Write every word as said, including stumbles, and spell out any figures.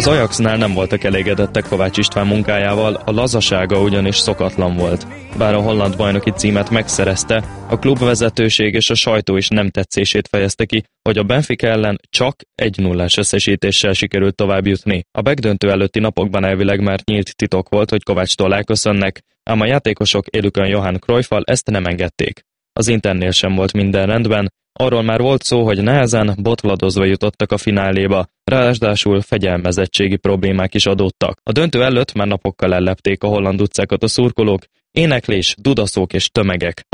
Az Ajaxnál nem voltak elégedettek Kovács István munkájával, a lazasága ugyanis szokatlan volt. Bár a holland bajnoki címet megszerezte, a klubvezetőség és a sajtó is nem tetszését fejezte ki, hogy a Benfica ellen csak egy nullás összesítéssel sikerült tovább jutni. A megdöntő előtti napokban elvileg már nyílt titok volt, hogy Kovácstól elköszönnek, ám a játékosok élükön Johan Cruyffal ezt nem engedték. Az Internél sem volt minden rendben, arról már volt szó, hogy nehezen, botladozva jutottak a fináléba, ráadásul fegyelmezettségi problémák is adódtak. A döntő előtt már napokkal ellepték a holland utcákat a szurkolók, éneklés, dudaszók és tömegek.